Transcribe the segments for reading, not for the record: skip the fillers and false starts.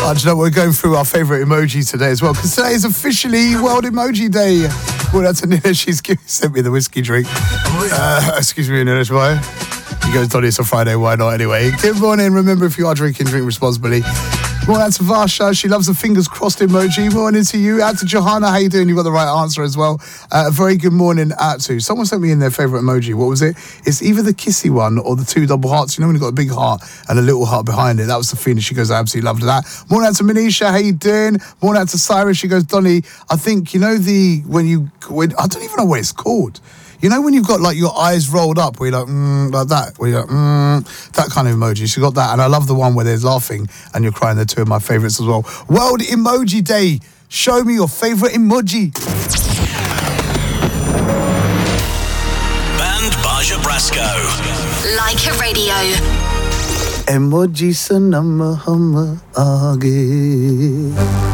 Do you know we're going through our favourite emoji today as well, because today is officially World Emoji Day. Well, that's Nina. She's sent me the whiskey drink. Excuse me, Nina. Why? He goes, Donny, it's a Friday. Why not? Anyway, good morning. Remember, if you are drinking, drink responsibly. Morning to Varsha. She loves the fingers crossed emoji. Morning to you. Out to Johanna. How you doing? You got the right answer as well. A very good morning out to. Someone sent me in their favourite emoji. What was it? It's either the kissy one or the two double hearts. You know when you've got a big heart and a little heart behind it. That was the feeling. She goes, I absolutely loved that. Morning out to Manisha. How you doing? Morning out to Cyrus. She goes, Donny, I think, you know, when I don't even know what it's called. You know when you've got like your eyes rolled up, where you're like, like that, where you're like, that kind of emoji. She got that, and I love the one where they're laughing and you're crying. They're two of my favourites as well. World Emoji Day. Show me your favourite emoji. Band Baja Brasco. Like a Radio. Emoji sanama hama aage.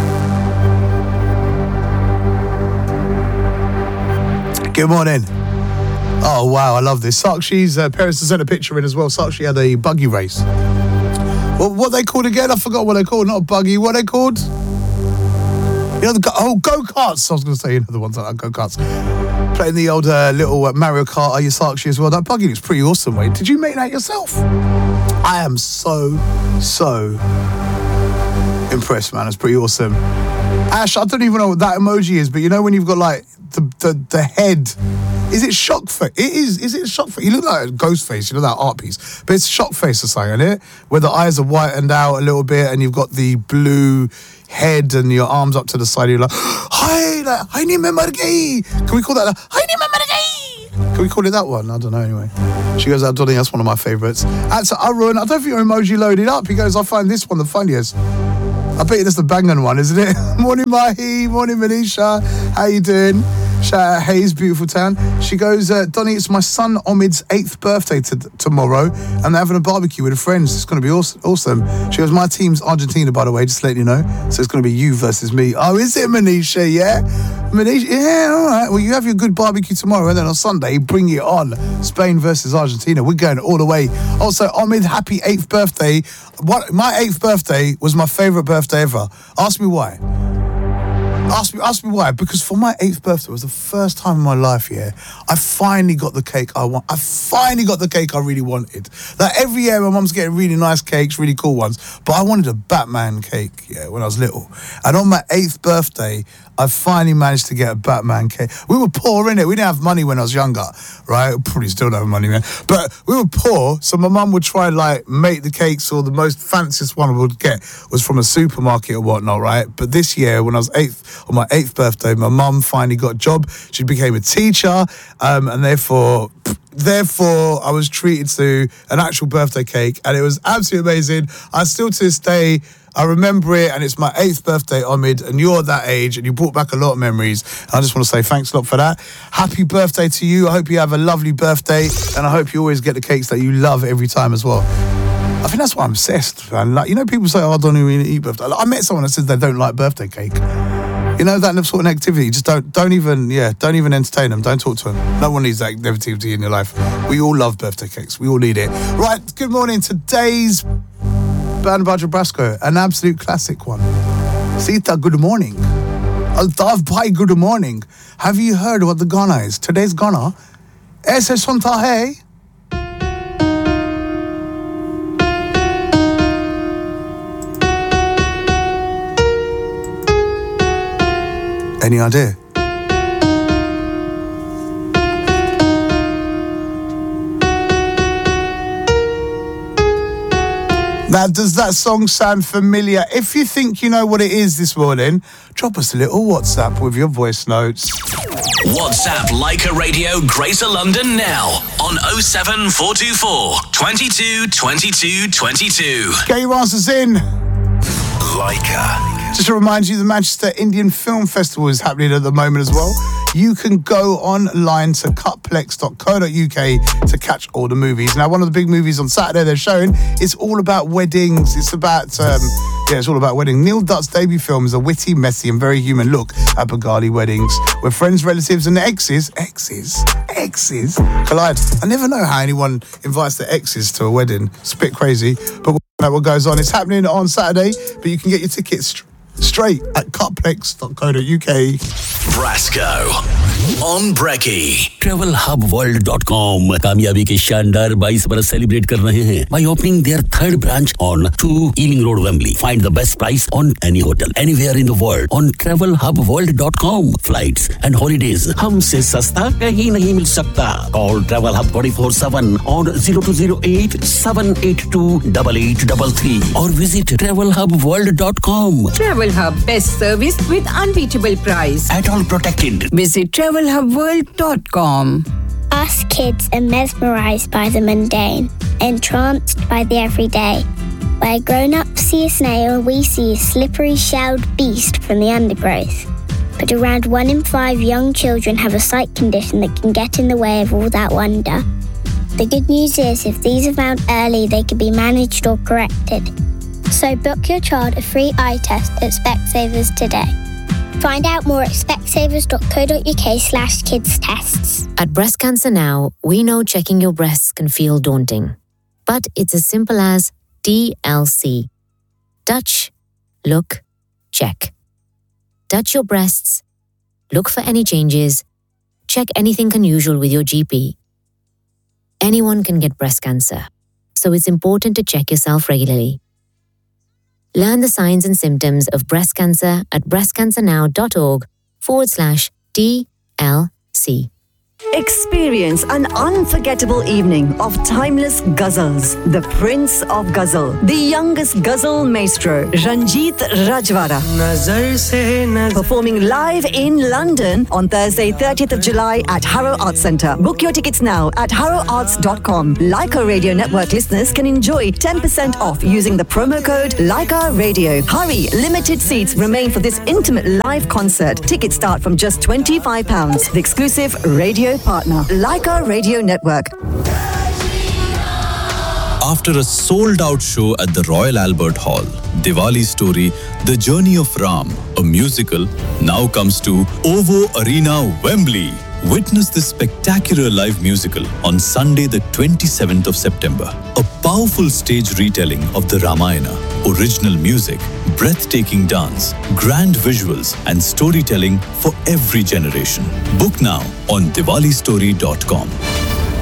Good morning. Oh, wow, I love this. Sakshi's parents have sent a picture in as well. Sakshi had a buggy race. What they called again? I forgot what they called. Not a buggy. What they called? You know, go-karts. I was going to say, you know, the ones like go-karts. Playing the old little Mario Kart. Are you Sakshi as well? That buggy looks pretty awesome, mate. Did you make that yourself? I am so impressed, man. It's pretty awesome. Ash, I don't even know what that emoji is, but you know when you've got like the head, is it shock face? Is it shock face? You look like a ghost face, you know, that art piece, but it's shock face or something, isn't it? Where the eyes are whitened out a little bit and you've got the blue head and your arms up to the side. You're like, hi, can we call that? Can we call it that one? I don't know, anyway. She goes, Donny, that's one of my favourites. That's Arun. I don't think your emoji loaded up. He goes, I find this one the funniest. I bet you that's the banging one, isn't it? Morning, Mahi. Morning, Manisha. How you doing? Shout out Hayes, beautiful town. She goes, Donny, it's my son Omid's 8th birthday tomorrow, and they're having a barbecue with her friends. It's going to be awesome. She goes, my team's Argentina, by the way, just letting you know. So it's going to be you versus me. Oh, is it, Manisha? Yeah? Manisha? Yeah, all right. Well, you have your good barbecue tomorrow, and then on Sunday, bring it on. Spain versus Argentina. We're going all the way. Also, Omid, happy 8th birthday. My 8th birthday was my favourite birthday ever. Ask me why. Ask me why. Because for my 8th birthday, it was the first time in my life, yeah, I finally got the cake I want. I finally got the cake I really wanted. Like every year, my mum's getting really nice cakes, really cool ones, but I wanted a Batman cake, yeah, when I was little. And on my 8th birthday, I finally managed to get a Batman cake. We were poor, innit? We didn't have money when I was younger, right? Probably still don't have money, man. But we were poor, so my mum would try and, like, make the cakes, or the most fanciest one I would get was from a supermarket or whatnot, right? But this year, when I was on my 8th birthday, my mum finally got a job. She became a teacher, and therefore I was treated to an actual birthday cake, and it was absolutely amazing. I still, to this day, I remember it, and it's my 8th birthday, Omid, and you're that age, and you brought back a lot of memories. And I just want to say thanks a lot for that. Happy birthday to you. I hope you have a lovely birthday, and I hope you always get the cakes that you love every time as well. I think that's why I'm obsessed, man. Like, you know, people say, oh, I don't even eat birthday. Like, I met someone that says they don't like birthday cake. You know, that sort of negativity. Just don't even entertain them. Don't talk to them. No one needs that negativity in your life. We all love birthday cakes. We all need it. Right, good morning. Today's Band Baja Brasco, an absolute classic one. Sita, good morning. Altaf Bhai, good morning. Have you heard what the Ghana is? Today's Ghana. Aise sunta hai. Any idea? Now, does that song sound familiar? If you think you know what it is this morning, drop us a little WhatsApp with your voice notes. WhatsApp Like a Radio Greater London now on 07424 22 22 22. Get your answers in. Leica. Just to remind you, the Manchester Indian Film Festival is happening at the moment as well. You can go online to cutplex.co.uk to catch all the movies. Now, one of the big movies on Saturday they're showing, it's all about weddings. It's about, it's all about weddings. Neil Dutt's debut film is a witty, messy and very human look at Bengali weddings, where friends, relatives and exes collide. I never know how anyone invites their exes to a wedding. It's a bit crazy, but Know what goes on. It's happening on Saturday, but you can get your tickets straight at cutplex.co.uk. Brasco on Brekkie. TravelHubWorld.com कामयाबी के शानदार 22 बरस celebrate कर रहे हैं by opening their third branch on 2 Ealing Road, Wembley. Find the best price on any hotel anywhere in the world on TravelHubWorld.com. Flights and holidays हमसे सस्ता कहीं नहीं मिल सकता. Call Travel Hub 24/7 on 0208 782 8833 or visit TravelHubWorld.com. Travel Hub, best service with unbeatable price. At all protected. Visit TravelHubWorld.com. Us kids are mesmerised by the mundane, entranced by the everyday. Where grown-ups see a snail, we see a slippery shelled beast from the undergrowth. But around 1 in 5 young children have a sight condition that can get in the way of all that wonder. The good news is, if these are found early, they can be managed or corrected. So book your child a free eye test at Specsavers today. Find out more at specsavers.co.uk/kidstests. At Breast Cancer Now, we know checking your breasts can feel daunting. But it's as simple as TLC. Touch, look, check. Touch your breasts, look for any changes, check anything unusual with your GP. Anyone can get breast cancer, so it's important to check yourself regularly. Learn the signs and symptoms of breast cancer at breastcancernow.org/TLC. Experience an unforgettable evening of timeless ghazals. The Prince of Ghazal, the youngest ghazal maestro, Ranjit Rajwara, performing live in London on Thursday, 30th of July at Harrow Arts Centre. Book your tickets now at harrowarts.com. Leica Radio Network listeners can enjoy 10% off using the promo code Leica Radio. Hurry, limited seats remain for this intimate live concert. Tickets start from just £25. The exclusive radio partner, Leica Radio Network. After a sold-out show at the Royal Albert Hall, Diwali Story, The Journey of Ram, a musical, now comes to OVO Arena, Wembley. Witness this spectacular live musical on Sunday, the 27th of September. A powerful stage retelling of the Ramayana, original music, breathtaking dance, grand visuals, and storytelling for every generation. Book now on diwalistory.com.